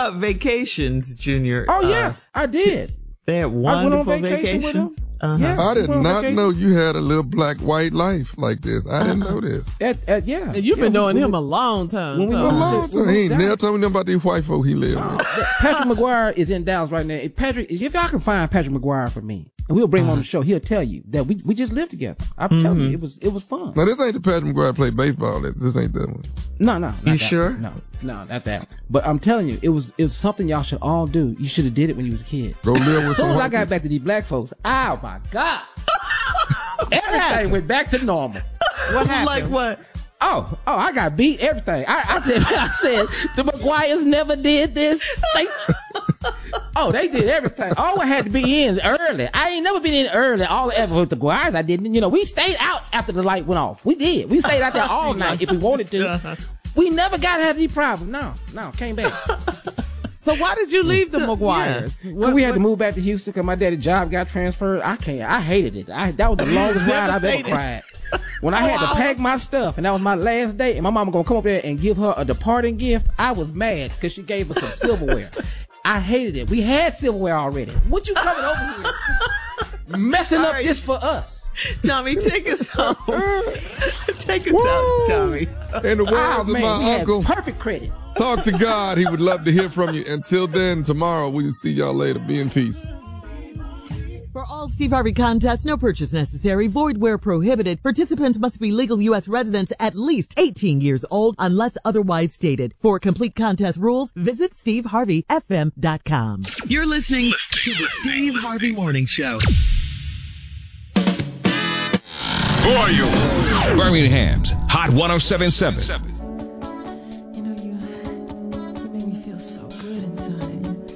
vacations, Junior? Oh, yeah, I did. They had wonderful I went on vacation with them. Yeah, I did not know you had a little black-white life like this. I didn't know this. Yeah. And you've been knowing him a long time. A long time. He ain't never told me nothing about these white folk he lived with. Patrick McGuire is in Dallas right now. If y'all can find Patrick McGuire for me, and we'll bring him on the show, he'll tell you that we just lived together. I'm telling you, it was fun. Now, this ain't the Patrick McGuire play baseball. This ain't that one. No. You sure? No, not that one. But I'm telling you, it was something y'all should all do. You should have did it when you was a kid. Go live with as soon as I got people. back to these black folks, oh my God. Everything went back to normal. What happened? Like what? Oh, I got beat, everything. I said, the McGuires never did this. They did everything. Oh, I had to be in early. I ain't never been in early all ever with the McGuires. I didn't. We stayed out after the light went off. We did. We stayed out there all night if we wanted to. We never got to have any problem. No, came back. So why did you leave the McGuires? We had to move back to Houston because my daddy's job got transferred. I hated it. That was the longest ride I've ever cried. When I had to pack my stuff and that was my last day and my mama gonna come up there and give her a departing gift, I was mad because she gave us some silverware. I hated it. We had silverware already. What you coming over here messing up this for us? Tommy, take us home. Take us out, Tommy. In the words of my uncle, perfect credit. Talk to God. He would love to hear from you. Until then, tomorrow we will see y'all later. Be in peace. For all Steve Harvey contests, no purchase necessary, void where prohibited. Participants must be legal U.S. residents at least 18 years old unless otherwise stated. For complete contest rules, visit SteveHarveyFM.com. You're listening to the Steve Harvey Morning Show. Who are you? Birmingham's Hot 107.7. You make me feel so good inside.